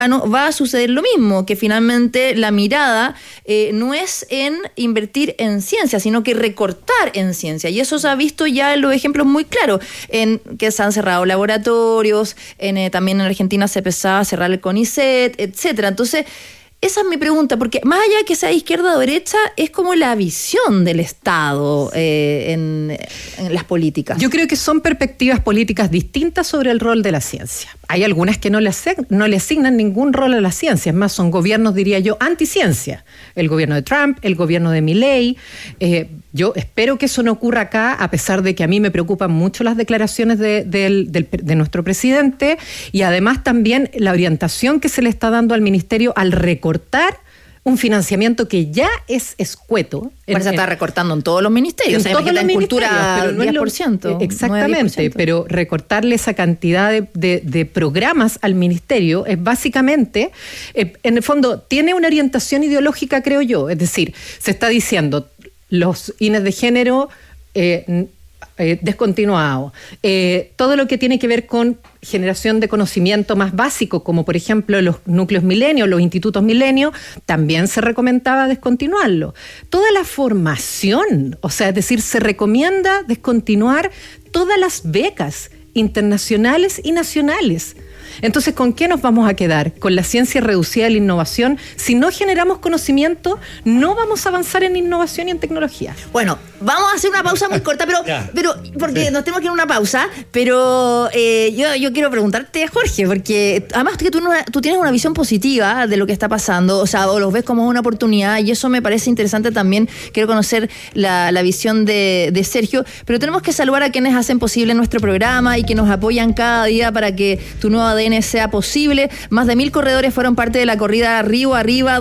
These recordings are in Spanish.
va a suceder lo mismo, que finalmente la mirada no es en invertir en ciencia, sino que recortar en ciencia. Y eso se ha visto ya en los ejemplos muy claros, en que se han cerrado laboratorios, también en Argentina se empezaba a cerrar el CONICET, etcétera. Entonces, esa es mi pregunta, porque más allá de que sea izquierda o derecha, es como la visión del Estado en las políticas. Yo creo que son perspectivas políticas distintas sobre el rol de la ciencia. Hay algunas que no le asignan ningún rol a la ciencia, es más, son gobiernos, diría yo, anticiencia. El gobierno de Trump, el gobierno de Milei. Yo espero que eso no ocurra acá, a pesar de que a mí me preocupan mucho las declaraciones de nuestro presidente, y además también la orientación que se le está dando al ministerio al recortar un financiamiento que ya es escueto. Pues se está recortando en todos los ministerios. En todos los cultura, pero no 10%. Exactamente, 9-10%. Pero recortarle esa cantidad de programas al ministerio es básicamente, en el fondo, tiene una orientación ideológica, creo yo. Es decir, se está diciendo los INES de género descontinuados. Todo lo que tiene que ver con generación de conocimiento más básico, como por ejemplo los núcleos milenios, los institutos milenios, también se recomendaba descontinuarlo. Toda la formación, o sea, es decir, se recomienda descontinuar todas las becas internacionales y nacionales. Entonces, ¿con qué nos vamos a quedar? Con la ciencia reducida de la innovación. Si no generamos conocimiento, no vamos a avanzar en innovación y en tecnología. Bueno, vamos a hacer una pausa muy corta, pero porque nos tenemos que ir a una pausa, pero yo quiero preguntarte, Jorge, porque además que tú tienes una visión positiva de lo que está pasando, o sea, o los ves como una oportunidad, y eso me parece interesante también. Quiero conocer la visión de Sergio, pero tenemos que saludar a quienes hacen posible nuestro programa y que nos apoyan cada día para que tu nuevo ADN sea posible. Más de 1,000 corredores fueron parte de la corrida Río Arriba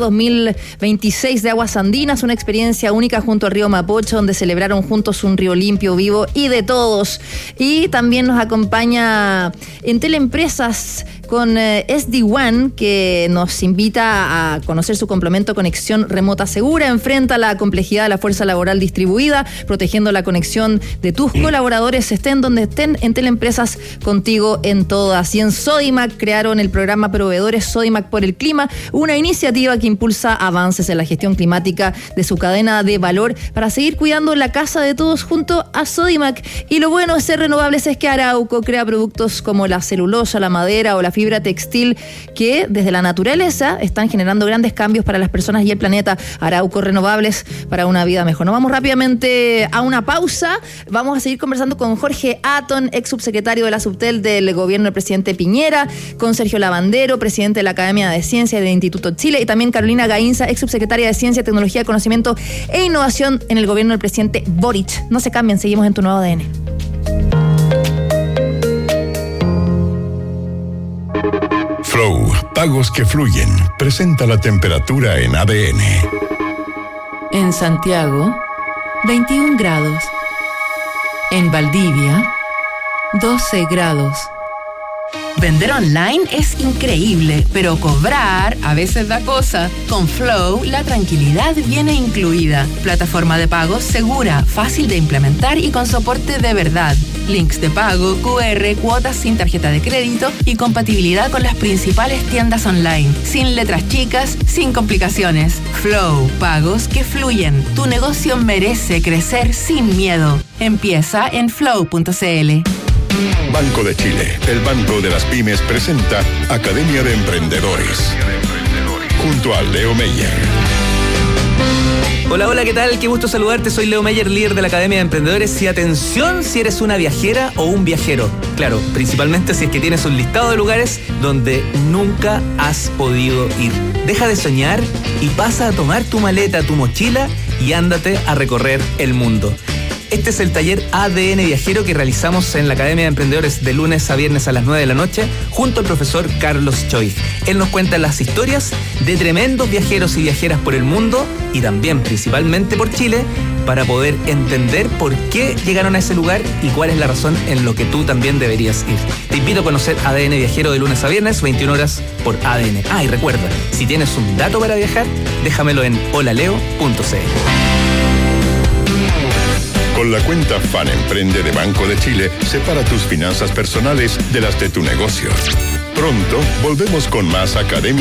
2026 de Aguas Andinas, una experiencia única junto al río Mapocho, donde celebraron juntos un río limpio, vivo y de todos. Y también nos acompaña Entel Empresas con SD-WAN, que nos invita a conocer su complemento Conexión Remota Segura. Enfrenta la complejidad de la fuerza laboral distribuida, protegiendo la conexión de tus colaboradores, estén donde estén. Entel Empresas, contigo en todas. Y en Sodimac crearon el programa Proveedores Sodimac por el Clima, una iniciativa que impulsa avances en la gestión climática de su cadena de valor para seguir cuidando la casa de todos junto a Sodimac. Y lo bueno de ser renovables es que Arauco crea productos como la celulosa, la madera o la fibra textil que desde la naturaleza están generando grandes cambios para las personas y el planeta. Arauco, renovables para una vida mejor. Nos vamos rápidamente a una pausa. Vamos a seguir conversando con Jorge Atton, ex subsecretario de la Subtel del gobierno del presidente Piñera, con Sergio Lavandero, presidente de la Academia de Ciencias del Instituto Chile, y también Carolina Gainza, ex subsecretaria de Ciencia, Tecnología, Conocimiento e Innovación en el gobierno del presidente Boric. No se cambien, seguimos en Tu Nuevo ADN. Flow, pagos que fluyen, presenta la temperatura en ADN. En Santiago, 21 grados. En Valdivia, 12 grados. Vender online es increíble, pero cobrar a veces da cosa. Con Flow, la tranquilidad viene incluida. Plataforma de pagos segura, fácil de implementar y con soporte de verdad. Links de pago, QR, cuotas sin tarjeta de crédito y compatibilidad con las principales tiendas online. Sin letras chicas, sin complicaciones. Flow, pagos que fluyen. Tu negocio merece crecer sin miedo. Empieza en flow.cl. Banco de Chile, el banco de las pymes, presenta Academia de Emprendedores, junto a Leo Meyer. Hola, ¿qué tal? Qué gusto saludarte. Soy Leo Meyer, líder de la Academia de Emprendedores. Y atención si eres una viajera o un viajero. Claro, principalmente si es que tienes un listado de lugares donde nunca has podido ir. Deja de soñar y pasa a tomar tu maleta, tu mochila y ándate a recorrer el mundo. Este es el taller ADN Viajero que realizamos en la Academia de Emprendedores de lunes a viernes a las 9 de la noche junto al profesor Carlos Choi. Él nos cuenta las historias de tremendos viajeros y viajeras por el mundo y también principalmente por Chile para poder entender por qué llegaron a ese lugar y cuál es la razón en lo que tú también deberías ir. Te invito a conocer ADN Viajero de lunes a viernes, 21 horas por ADN. Y recuerda, si tienes un dato para viajar, déjamelo en holaleo.cl. Con la cuenta FAN Emprende de Banco de Chile, separa tus finanzas personales de las de tu negocio. Pronto volvemos con más Academia